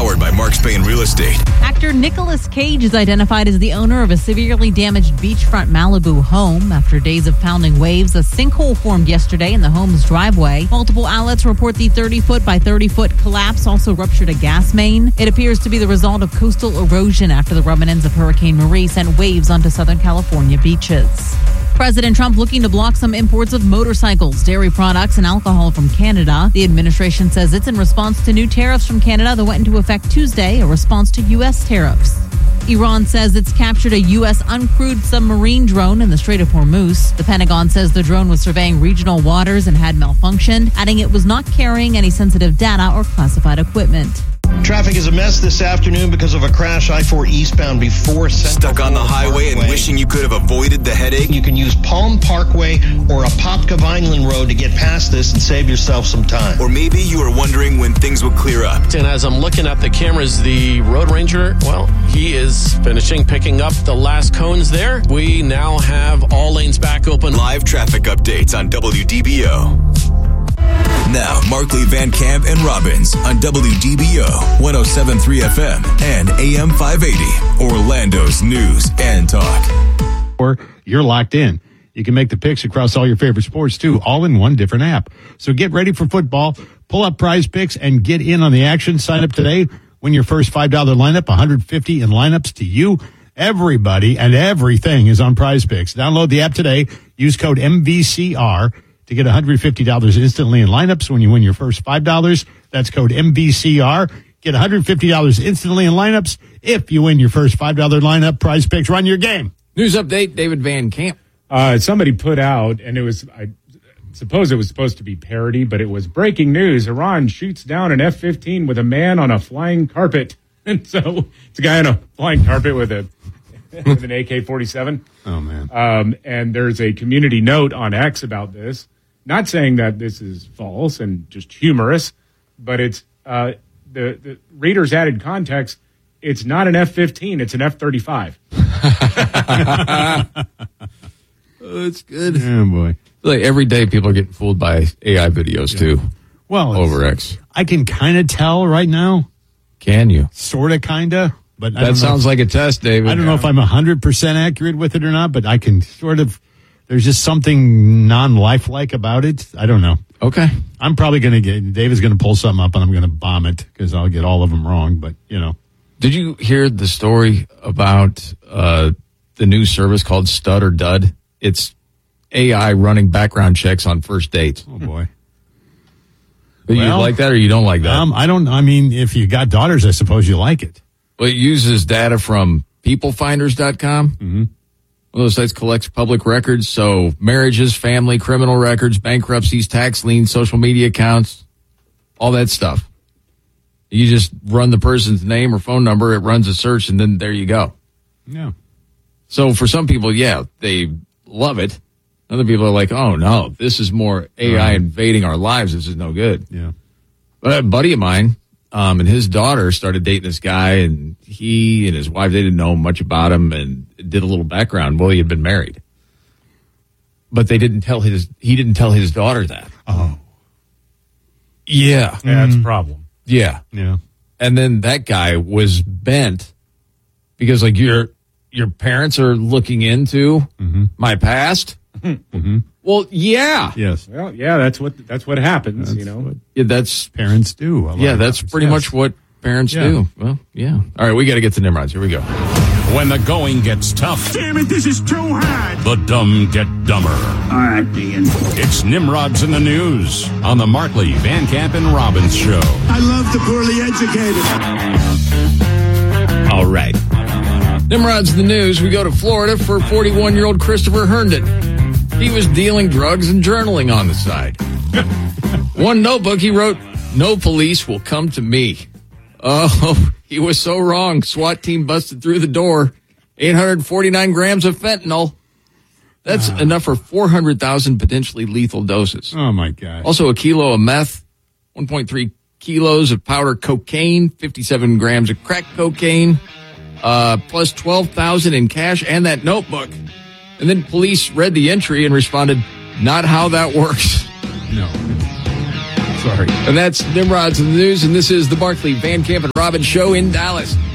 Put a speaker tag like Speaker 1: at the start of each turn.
Speaker 1: Powered by Mark Spain Real Estate.
Speaker 2: Actor Nicolas Cage is identified as the owner of a severely damaged beachfront Malibu home. After days of pounding waves, a sinkhole formed yesterday in the home's driveway. Multiple outlets report the 30-foot by 30-foot collapse also ruptured a gas main. It appears to be the result of coastal erosion after the remnants of Hurricane Marie sent waves onto Southern California beaches. President Trump looking to block some imports of motorcycles, dairy products, and alcohol from Canada. The administration says it's in response to new tariffs from Canada that went into effect Tuesday, a response to U.S. tariffs. Iran says it's captured a U.S. uncrewed submarine drone in the Strait of Hormuz. The Pentagon says the drone was surveying regional waters and had malfunctioned, adding it was not carrying any sensitive data or classified equipment.
Speaker 3: Traffic is a mess this afternoon because of a crash I-4 eastbound before Central.
Speaker 1: Stuck on the highway and wishing you could have avoided the headache?
Speaker 3: You can use Palm Parkway or Apopka Vineland Road to get past this and save yourself some time.
Speaker 1: Or maybe you are wondering when things will clear up.
Speaker 4: And as I'm looking at the cameras, the Road Ranger, well, he is picking up the last cones there. We now have all lanes back open.
Speaker 1: Live traffic updates on WDBO. Now, Markley, Van Camp, and Robbins on WDBO 107.3 FM and AM 580, Orlando's news and talk.
Speaker 5: Or you're locked in. You can make the picks across all your favorite sports, too, all in one different app. So get ready for football, pull up Prize Picks, and get in on the action. Sign up today. Win your first $5 lineup, $150 in lineups to you. Everybody and everything is on Prize Picks. Download the app today. Use code MVCR to get $150 instantly in lineups when you win your first $5. That's code MVCR. Get $150 instantly in lineups if you win your first $5 lineup. Prize Picks, run your game.
Speaker 6: News update, David Van Camp.
Speaker 7: Somebody put out, and it was, I suppose it was supposed to be parody, but it was breaking news. Iran shoots down an F-15 with a man on a flying carpet. And so it's a guy on a flying carpet with an AK-47.
Speaker 5: Oh, man.
Speaker 7: And there's a community note on X about this. Not saying that this is false and just humorous, but it's the reader's added context. It's not an F-15, it's an F-35.
Speaker 6: Oh, it's good.
Speaker 5: Oh, boy.
Speaker 6: Like every day people are getting fooled by AI videos, too.
Speaker 5: Well,
Speaker 6: over X.
Speaker 5: I can kind of tell right now.
Speaker 6: Can you?
Speaker 5: Sort of, kind of. But
Speaker 6: that sounds like a test, David.
Speaker 5: I don't know if I'm 100% accurate with it or not, but I can sort of. There's just something non-lifelike about it. I don't know.
Speaker 6: Okay.
Speaker 5: I'm probably going to David's going to pull something up and I'm going to bomb it because I'll get all of them wrong, but, you know.
Speaker 6: Did you hear the story about the new service called Stud or Dud? It's AI running background checks on first dates.
Speaker 5: Oh, boy.
Speaker 6: You like that or you don't like that?
Speaker 5: I mean, if you got daughters, I suppose you like it.
Speaker 6: Well, it uses data from peoplefinders.com.
Speaker 5: Mm-hmm.
Speaker 6: One of those sites collects public records, so marriages, family, criminal records, bankruptcies, tax liens, social media accounts, all that stuff. You just run the person's name or phone number, it runs a search, and then there you go.
Speaker 5: Yeah.
Speaker 6: So for some people, yeah, they love it. Other people are like, oh, no, this is more AI invading our lives. This is no good.
Speaker 5: Yeah.
Speaker 6: But a buddy of mine and his daughter started dating this guy, and he and his wife, they didn't know much about him and did a little background. Well, he had been married. But he didn't tell his daughter that.
Speaker 5: Oh.
Speaker 6: Yeah.
Speaker 7: That's a problem.
Speaker 6: Yeah.
Speaker 5: Yeah.
Speaker 6: And then that guy was bent because, like, your parents are looking into my past.
Speaker 5: Mm-hmm.
Speaker 6: Well, yeah.
Speaker 5: Yes.
Speaker 7: Well, yeah, that's what happens, you know.
Speaker 6: Yeah, that's
Speaker 5: parents do.
Speaker 6: That's pretty much what parents do. Well, yeah. All right, we got to get to Nimrods. Here we go.
Speaker 8: When the going gets tough.
Speaker 9: Damn it, this is too hard.
Speaker 8: The dumb get dumber.
Speaker 9: All right, Dean.
Speaker 8: It's Nimrods in the News on the Markley, Van Camp, and Robbins Show.
Speaker 9: I love the poorly educated.
Speaker 6: All right. Nimrods in the News. We go to Florida for 41-year-old Christopher Herndon. He was dealing drugs and journaling on the side. One notebook he wrote, "No police will come to me." Oh, he was so wrong. SWAT team busted through the door. 849 grams of fentanyl. That's enough for 400,000 potentially lethal doses.
Speaker 5: Oh, my God.
Speaker 6: Also a kilo of meth, 1.3 kilos of powder cocaine, 57 grams of crack cocaine, plus 12,000 in cash and that notebook. And then police read the entry and responded, "Not how that works."
Speaker 5: No. Sorry.
Speaker 6: And that's Nimrod's in the news, and this is the Markley, Van Camp, and Robbins show in Dallas.